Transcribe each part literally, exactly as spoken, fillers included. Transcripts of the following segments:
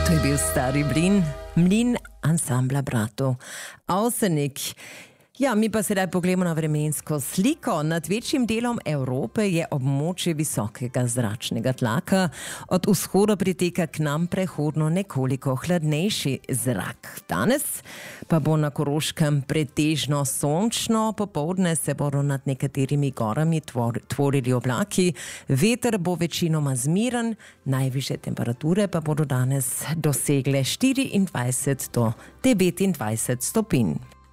To je bil stari mlin, mlin ansambla bratov Avsenik. Ja, mi pa sedaj pogledamo na vremensko sliko. Nad večjim delom Evrope je območje visokega zračnega tlaka. Od vzhoda priteka k nam prehodno nekoliko hladnejši zrak. Danes pa bo na Koroškem pretežno sončno, popoldne se bodo nad nekaterimi gorami tvor, tvorili oblaki. Veter bo večinoma zmiren, najvišje temperature pa bodo danes dosegle štiriindvajset do devetindvajset stopinj.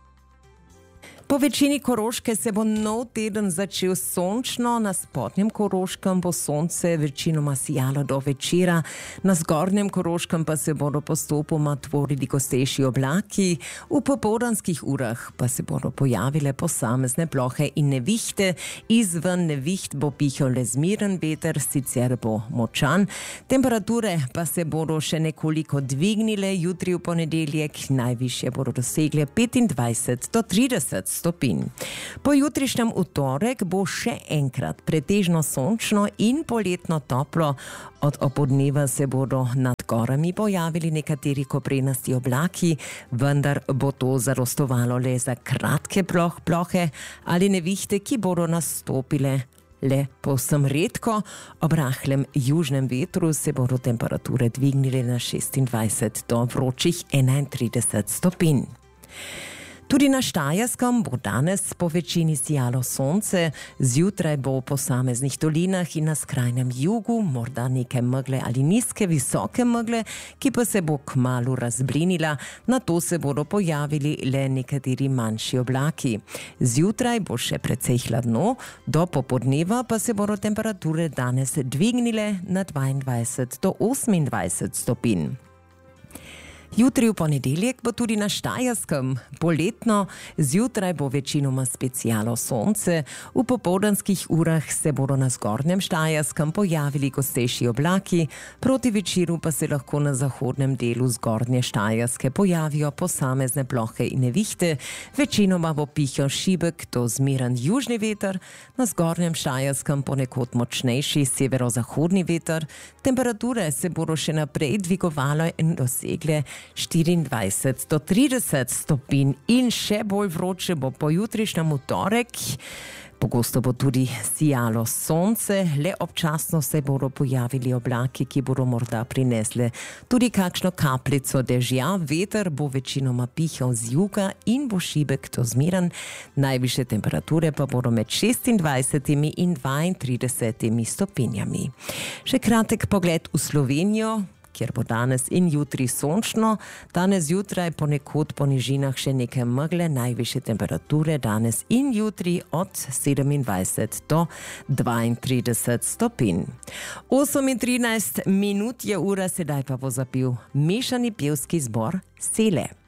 Po večini Koroške se bo nov teden začel sončno, na spodnjem Koroškem bo sonce večinoma sijalo do večera, na zgornjem Koroškem pa se bodo postopoma tvorili gostejši oblaki, v popoldanskih urah pa se bodo pojavile posamezne plohe in nevihte, izven neviht bo pihal le zmiren veter, sicer bo močan, temperature pa se bodo še nekoliko dvignile, jutri v ponedeljek najvišje bodo dosegle petindvajset do trideset stopinj. Po jutrišnjem utorek bo še enkrat pretežno sončno in poletno toplo. Od opoldneva se bodo nad gorami pojavili nekateri koprenasti oblaki, vendar bo to zadostovalo le za kratke ploh, plohe ali nevihte, ki bodo nastopile le povsem redko. Ob rahlem južnem vetru se bodo temperature dvignile na šestindvajset do vročih enaintrideset stopinj. Tudi na Štajerskem bo danes po večini sijalo sonce, zjutraj bo v posameznih dolinah in na skrajnem jugu morda nekaj megle ali nizke, visoke megle, ki pa se bo kmalu razblinila, nato se bodo pojavili le nekateri manjši oblaki. Zjutraj bo še precej hladno, do popoldneva pa se bodo temperature danes dvignile na dvaindvajset do osemindvajset stopinj. Jutri v ponedeljek bo tudi na Štajerskem poletno, zjutraj bo večinoma spet sijalo sonce, v popoldanskih urah se bodo na zgornjem Štajerskem pojavili gostejši oblaki, proti večeru pa se lahko na zahodnem delu zgornje Štajerske pojavijo posamezne plohe in nevihte, večinoma bo pihal šibek do zmeren južni veter, na zgornjem Štajerskem ponekod močnejši severozahodni veter, temperature se bodo še naprej dvigovale in dosegle štiriindvajset do trideset stopinj in še bolj vroče bo pojutrišnjem utorek. Pogosto bo tudi sijalo sonce, le občasno se bodo pojavili oblaki, ki bodo morda prinesle tudi kakšno kapljico dežja. Veter bo večinoma pihal z juga in bo šibek do zmiren. Najvišje temperature pa bodo med šestindvajsetimi in dvaintridesetimi stopinjami. Še kratek pogled v Slovenijo, kjer bo danes in jutri sončno. Danes zjutraj ponekod po nižinah še nekaj megle, najvišje temperature danes in jutri od sedemindvajset do dvaintrideset stopinj. osem in trinajst minut je ura, sedaj pa bo zapil mešani pevski zbor Sele.